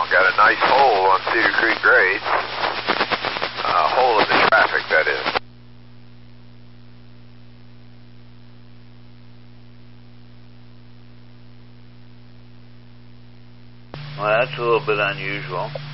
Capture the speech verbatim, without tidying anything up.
Got a nice hole on Cedar Creek grade. Uh, hole in the traffic, that is. Well, that's a little bit unusual.